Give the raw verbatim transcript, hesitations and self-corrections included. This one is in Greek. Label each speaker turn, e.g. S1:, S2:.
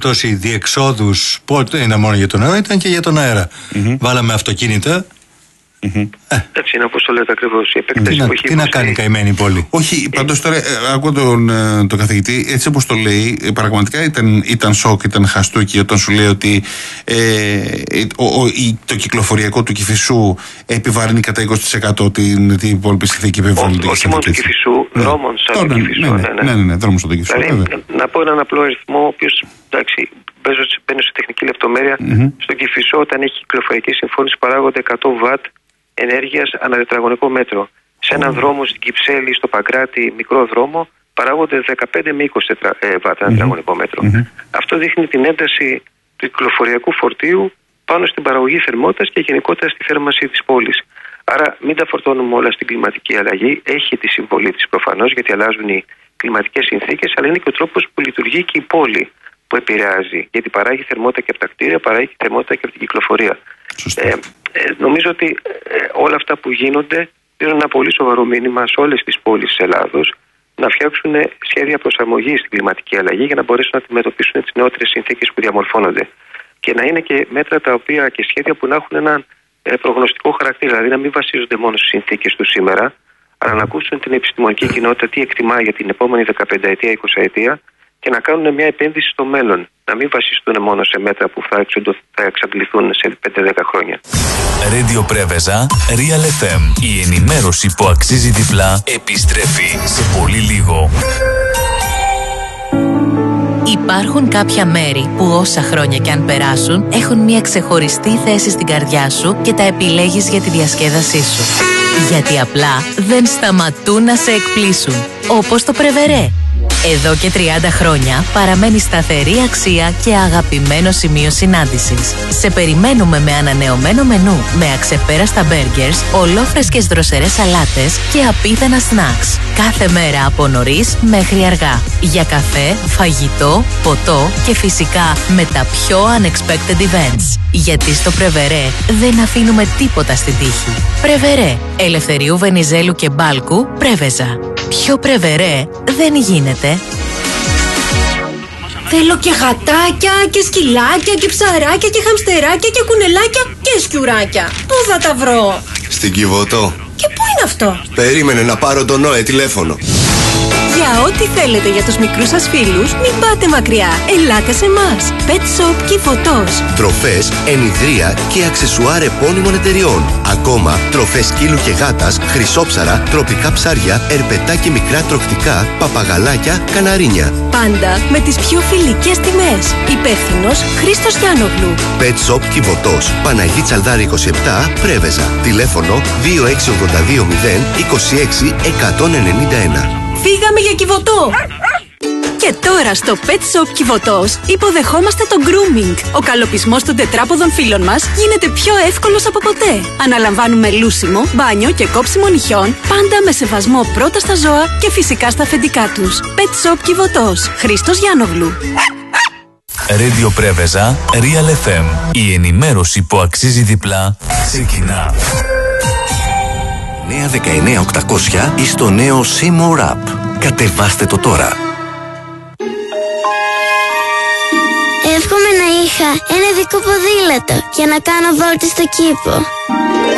S1: περιπτώσει διεξόδους, πότε είναι μόνο για το νερό, ήταν και για τον αέρα. Mm-hmm. Βάλαμε αυτοκίνητα.
S2: Mm-hmm. Ε. Έτσι είναι όπως το λέτε ακριβώς. Η επέκταση
S1: τι
S2: που έχει
S1: τι να κάνει καημένη η πόλη.
S3: Όχι, πάντως τώρα, ε, ακούω τον, ε, τον καθηγητή, έτσι όπως το λέει, ε, πραγματικά ήταν, ήταν σοκ, ήταν χαστούκι όταν σου λέει ότι ε, ο, ο, η, το κυκλοφοριακό του Κηφισού επιβαρύνει κατά είκοσι τοις εκατό την, την υπόλοιπη συνθήκη επιβάλλοντος.
S2: Όχι μόνο του Κηφισού,
S3: ναι.
S2: δρόμων σαν το Κηφισού.
S3: Ναι, ναι, ναι, ναι, ναι, δρόμων σαν το Κηφισού.
S2: Δηλαδή, να πω έναν απλό αριθμό, ο οποίος, εντάξει, μπαίνω σε τεχνική λεπτομέρεια. Mm-hmm. Στον Κηφισό, όταν έχει κυκλοφοριακή συμφώνηση, παράγονται εκατό βατ ενέργειας ανά τετραγωνικό μέτρο. Σε έναν mm-hmm. δρόμο στην Κυψέλη, στο Παγκράτη, μικρό δρόμο, παράγονται δεκαπέντε με είκοσι βατ ανά τετραγωνικό μέτρο. Mm-hmm. Αυτό δείχνει την ένταση του κυκλοφοριακού φορτίου πάνω στην παραγωγή θερμότητας και γενικότερα στη θέρμανση της πόλης. Άρα, μην τα φορτώνουμε όλα στην κλιματική αλλαγή. Έχει τη συμβολή της προφανώς, γιατί αλλάζουν οι κλιματικές συνθήκες, αλλά είναι και ο τρόπος που λειτουργεί και η πόλη που επηρεάζει. Γιατί παράγει θερμότητα και από τα κτίρια, παράγει θερμότητα και από την κυκλοφορία. Ε, ε, νομίζω ότι ε, όλα αυτά που γίνονται δίνουν ένα πολύ σοβαρό μήνυμα σε όλες τις πόλεις της Ελλάδος να φτιάξουν σχέδια προσαρμογής στην κλιματική αλλαγή για να μπορέσουν να αντιμετωπίσουν τις νεότερες συνθήκες που διαμορφώνονται. Και να είναι και μέτρα τα οποία και σχέδια που να έχουν έναν ε, προγνωστικό χαρακτήρα, δηλαδή να μην βασίζονται μόνο στις συνθήκες του σήμερα, αλλά να ακούσουν την επιστημονική κοινότητα τι εκτιμά για την επόμενη δεκαπενταετία, εικοσαετία και να κάνουν μια επένδυση στο μέλλον. Να μην βασιστούν μόνο σε μέτρα που θα, εξοντο, θα εξαντληθούν σε πέντε δέκα χρόνια.
S4: Radio Πρέβεζα, Real εφ εμ. Η ενημέρωση που αξίζει διπλά επιστρέφει σε πολύ λίγο.
S5: Υπάρχουν κάποια μέρη που όσα χρόνια κι αν περάσουν έχουν μια ξεχωριστή θέση στην καρδιά σου και τα επιλέγεις για τη διασκέδασή σου. Γιατί απλά δεν σταματούν να σε εκπλήσουν. Όπως το Πρεβερέ. Εδώ και τριάντα χρόνια παραμένει σταθερή αξία και αγαπημένο σημείο συνάντησης. Σε περιμένουμε με ανανεωμένο μενού, με αξεπέραστα μπέργκερς, ολόφρεσκες δροσερές σαλάτες και απίθανα σνακς. Κάθε μέρα από νωρίς μέχρι αργά. Για καφέ, φαγητό, ποτό και φυσικά με τα πιο unexpected events. Γιατί στο Πρεβερέ δεν αφήνουμε τίποτα στην τύχη. Πρεβερέ, Ελευθερίου Βενιζέλου και Μπάλκου, Πρέβεζα. Πιο Πρεβερέ δεν γίνεται.
S6: Θέλω και γατάκια και σκυλάκια και ψαράκια και χαμστεράκια και κουνελάκια και σκιουράκια. Πού θα τα βρω?
S7: Στην Κιβωτό.
S6: Και πού είναι αυτό?
S7: Περίμενε να πάρω τον Νόε τηλέφωνο.
S6: Για ό,τι θέλετε για τους μικρούς σας φίλους, μην πάτε μακριά. Ελάτε σε εμάς. Pet Shop Κιβωτός.
S7: Τροφές, ενιδρία και αξεσουάρ επώνυμων εταιριών. Ακόμα, τροφές σκύλου και γάτας, χρυσόψαρα, τροπικά ψάρια, ερπετά και μικρά τροκτικά, παπαγαλάκια, καναρίνια.
S6: Πάντα με τις πιο φιλικές τιμές. Υπεύθυνος Χρήστος Γιάννογλου.
S7: Pet Shop Κιβωτός. Παναγί Τσαλδάρη είκοσι επτά, Πρέβεζα. Τηλέφωνο δύο έξι οκτώ δύο μηδέν είκοσι έξι εκατόν ενενήντα ένα.
S6: Φύγαμε για Κιβωτό! Και τώρα στο Pet Shop Κιβωτός υποδεχόμαστε το grooming. Ο καλοπισμός των τετράποδων φίλων μας γίνεται πιο εύκολος από ποτέ. Αναλαμβάνουμε λούσιμο, μπάνιο και κόψιμο νυχιών, πάντα με σεβασμό πρώτα στα ζώα και φυσικά στα αφεντικά τους. Pet Shop Κιβωτός. Χρήστος Γιάννογλου.
S4: Radio Πρέβεζα, Real εφ εμ. Η ενημέρωση που αξίζει διπλά ξεκινά.
S8: Νέα δεκαεννιά οκτακόσια ή στο νέο C More App. Κατεβάστε το τώρα.
S9: Εύχομαι να είχα ένα δικό ποδήλατο για να κάνω βόλτες στο κήπο.